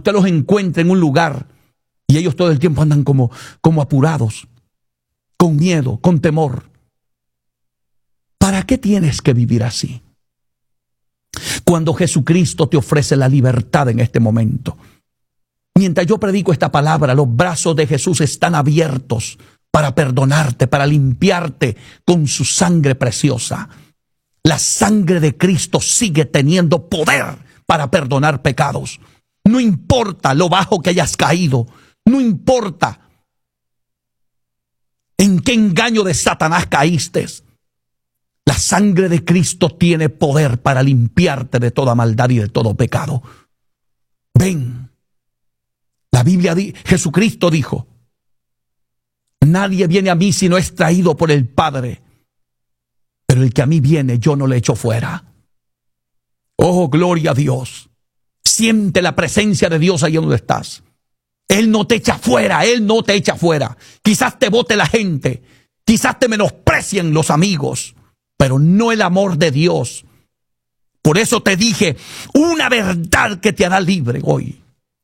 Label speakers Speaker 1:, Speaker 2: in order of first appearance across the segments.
Speaker 1: usted los encuentra en un lugar y ellos todo el tiempo andan como apurados, con miedo, con temor. ¿Para qué tienes que vivir así? Cuando Jesucristo te ofrece la libertad en este momento. Mientras yo predico esta palabra, los brazos de Jesús están abiertos para perdonarte, para limpiarte con su sangre preciosa. La sangre de Cristo sigue teniendo poder para perdonar pecados. No importa lo bajo que hayas caído, no importa en qué engaño de Satanás caíste. La sangre de Cristo tiene poder para limpiarte de toda maldad y de todo pecado. Ven. La Biblia Jesucristo dijo: nadie viene a mí si no es traído por el Padre, pero el que a mí viene yo no le echo fuera. Oh, gloria a Dios. Siente la presencia de Dios ahí donde estás. Él no te echa fuera, Él no te echa fuera. Quizás te bote la gente, quizás te menosprecien los amigos, pero no el amor de Dios. Por eso te dije una verdad que te hará libre hoy.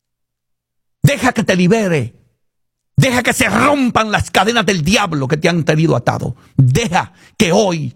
Speaker 1: Deja que te libere. Deja que se rompan las cadenas del diablo que te han tenido atado. Deja que hoy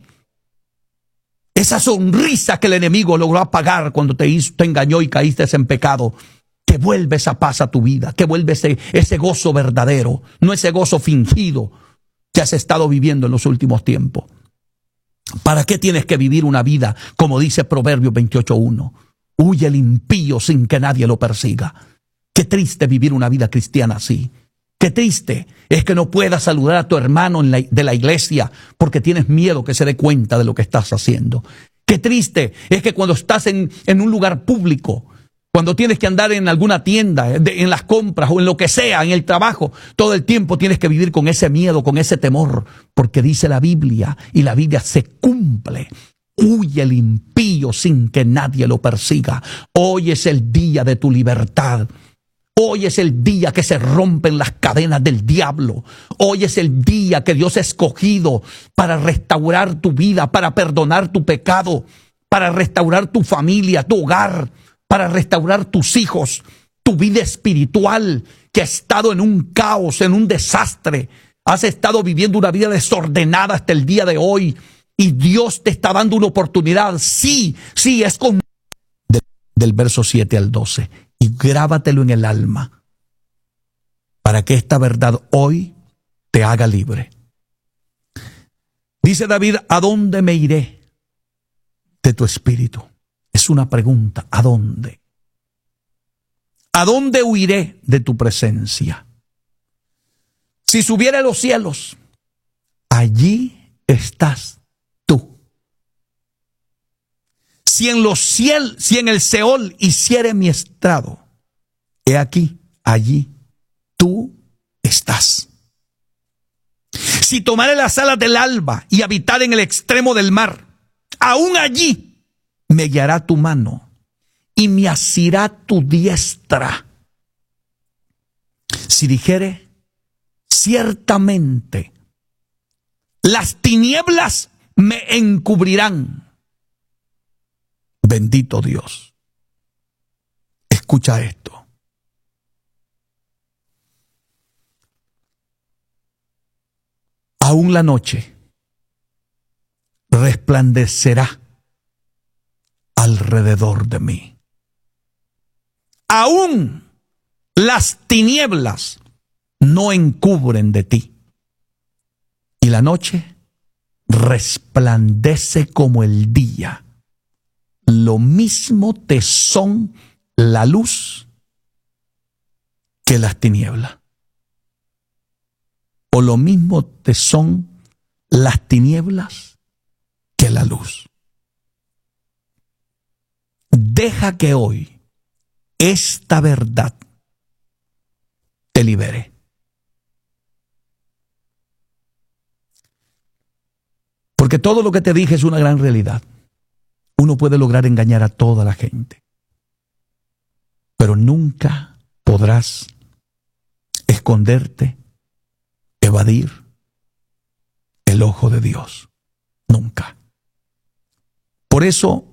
Speaker 1: esa sonrisa que el enemigo logró apagar cuando te engañó y caíste en pecado, que vuelve esa paz a tu vida, que vuelve ese gozo verdadero, no ese gozo fingido que has estado viviendo en los últimos tiempos. ¿Para qué tienes que vivir una vida como dice Proverbios 28:1? Huye el impío sin que nadie lo persiga. Qué triste vivir una vida cristiana así. Qué triste es que no puedas saludar a tu hermano de la iglesia porque tienes miedo que se dé cuenta de lo que estás haciendo. Qué triste es que cuando estás en un lugar público, cuando tienes que andar en alguna tienda, en las compras o en lo que sea, en el trabajo, todo el tiempo tienes que vivir con ese miedo, con ese temor, porque dice la Biblia y la Biblia se cumple. Huye el impío sin que nadie lo persiga. Hoy es el día de tu libertad. Hoy es el día que se rompen las cadenas del diablo. Hoy es el día que Dios ha escogido para restaurar tu vida, para perdonar tu pecado, para restaurar tu familia, tu hogar, para restaurar tus hijos, tu vida espiritual que ha estado en un caos, en un desastre. Has estado viviendo una vida desordenada hasta el día de hoy y Dios te está dando una oportunidad. Sí, es con... Del verso 7 al 12. Y grábatelo en el alma para que esta verdad hoy te haga libre. Dice David: ¿a dónde me iré de tu espíritu? Es una pregunta. ¿A dónde? ¿A dónde huiré de tu presencia? Si subiera a los cielos, allí estás tú. Si en el Seol hiciere mi estrado, he aquí, allí tú estás. Si tomare las alas del alba y habitar en el extremo del mar, aún allí me guiará tu mano y me asirá tu diestra. Si dijere, ciertamente las tinieblas me encubrirán. Bendito Dios. Escucha esto. Aún la noche resplandecerá alrededor de mí. Aún las tinieblas no encubren de ti. Y la noche resplandece como el día. Lo mismo te son la luz que las tinieblas. O lo mismo te son las tinieblas que la luz. Deja que hoy esta verdad te libere. Porque todo lo que te dije es una gran realidad. Uno puede lograr engañar a toda la gente, pero nunca podrás esconderte, evadir el ojo de Dios. Nunca. Por eso